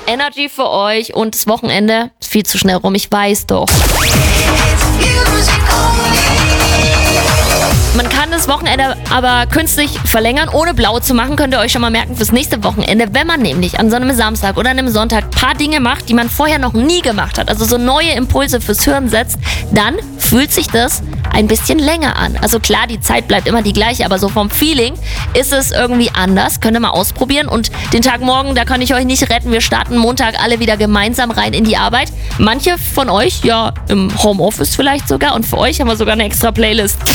Energy für euch und das Wochenende ist viel zu schnell rum, ich weiß doch. Man kann das Wochenende aber künstlich verlängern, ohne blau zu machen, könnt ihr euch schon mal merken fürs nächste Wochenende. Wenn man nämlich an so einem Samstag oder einem Sonntag ein paar Dinge macht, die man vorher noch nie gemacht hat, also so neue Impulse fürs Hirn setzt, dann fühlt sich das ein bisschen länger an. Also klar, die Zeit bleibt immer die gleiche, aber so vom Feeling ist es irgendwie anders. Könnt ihr mal ausprobieren. Und den Tag morgen, da kann ich euch nicht retten. Wir starten Montag alle wieder gemeinsam rein in die Arbeit. Manche von euch, ja, im Homeoffice vielleicht sogar. Und für euch haben wir sogar eine extra Playlist.